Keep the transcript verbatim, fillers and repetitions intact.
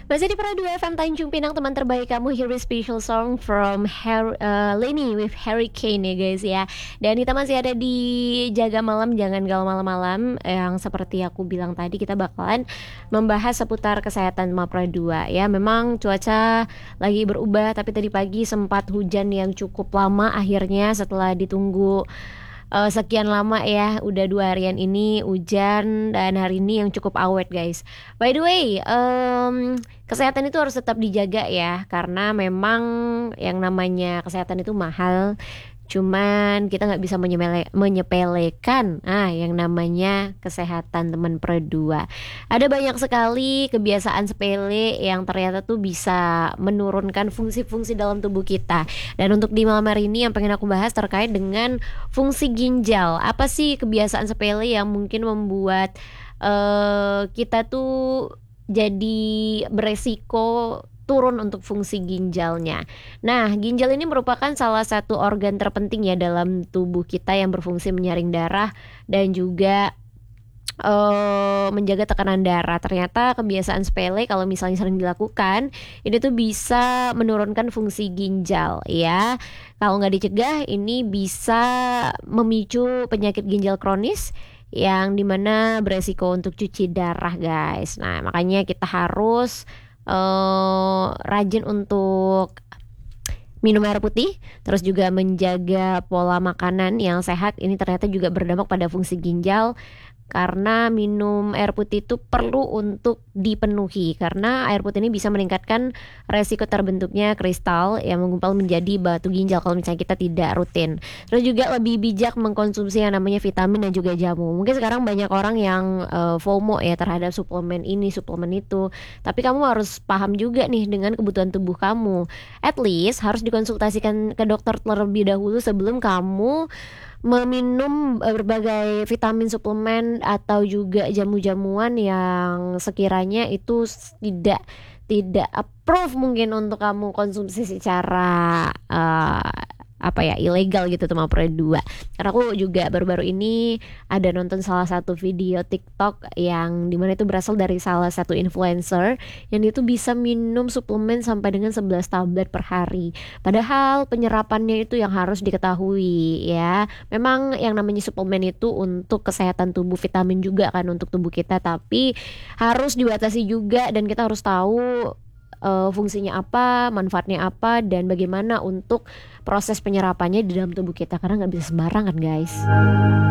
Masih di Pradu F M Tanjung Pinang, teman terbaik kamu. Here is special song from Har uh, Lenny with Harry Kane ya guys ya. Dan kita masih ada di Jaga Malam Jangan Galau Malam-malam. Yang seperti aku bilang tadi, kita bakalan membahas seputar kesehatan Mapra dua ya. Memang cuaca lagi berubah, tapi tadi pagi sempat hujan yang cukup lama. Akhirnya setelah ditunggu uh, sekian lama ya, udah dua harian ini hujan, dan hari ini yang cukup awet guys. By the way, um, kesehatan itu harus tetap dijaga ya, karena memang yang namanya kesehatan itu mahal. Cuman kita nggak bisa menyepele- menyepelekan ah yang namanya kesehatan teman perdua. Ada banyak sekali kebiasaan sepele yang ternyata tuh bisa menurunkan fungsi-fungsi dalam tubuh kita. Dan untuk di malam hari ini yang pengen aku bahas terkait dengan fungsi ginjal. Apa sih kebiasaan sepele yang mungkin membuat eh kita tuh jadi beresiko turun untuk fungsi ginjalnya. Nah, ginjal ini merupakan salah satu organ terpenting ya dalam tubuh kita yang berfungsi menyaring darah dan juga eh menjaga tekanan darah. Ternyata kebiasaan sepele kalau misalnya sering dilakukan, ini tuh bisa menurunkan fungsi ginjal ya. Kalau nggak dicegah, ini bisa memicu penyakit ginjal kronis yang dimana beresiko untuk cuci darah guys. Nah, makanya kita harus uh, rajin untuk minum air putih, terus juga menjaga pola makanan yang sehat. Ini ternyata juga berdampak pada fungsi ginjal, karena minum air putih itu perlu untuk dipenuhi, karena air putih ini bisa meningkatkan resiko terbentuknya kristal yang menggumpal menjadi batu ginjal kalau misalnya kita tidak rutin. Terus juga lebih bijak mengkonsumsi yang namanya vitamin dan juga jamu. Mungkin sekarang banyak orang yang uh, FOMO ya terhadap suplemen ini, suplemen itu. Tapi kamu harus paham juga nih dengan kebutuhan tubuh kamu. At least harus dikonsultasikan ke dokter terlebih dahulu sebelum kamu meminum berbagai vitamin, suplemen atau juga jamu-jamuan yang sekiranya itu tidak tidak approve mungkin untuk kamu konsumsi secara uh, apa ya, ilegal gitu tuh Mapra dua. Karena aku juga baru-baru ini ada nonton salah satu video TikTok yang dimana itu berasal dari salah satu influencer yang dia tuh bisa minum suplemen sampai dengan sebelas tablet per hari. Padahal penyerapannya itu yang harus diketahui ya. Memang yang namanya suplemen itu untuk kesehatan tubuh, vitamin juga kan untuk tubuh kita, tapi harus dibatasi juga dan kita harus tahu uh, fungsinya apa, manfaatnya apa, dan bagaimana untuk proses penyerapannya di dalam tubuh kita, karena nggak bisa sembarangan guys.